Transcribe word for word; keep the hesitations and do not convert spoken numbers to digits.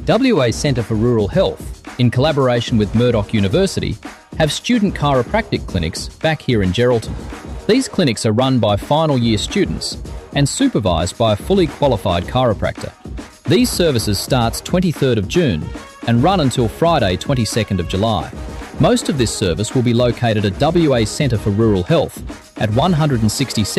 W A Centre for Rural Health, in collaboration with Murdoch University, have student chiropractic clinics back here in Geraldton. These clinics are run by final year students and supervised by a fully qualified chiropractor. These services starts twenty-third of June and run until Friday twenty-second of July. Most of this service will be located at W A Centre for Rural Health at one sixty-seven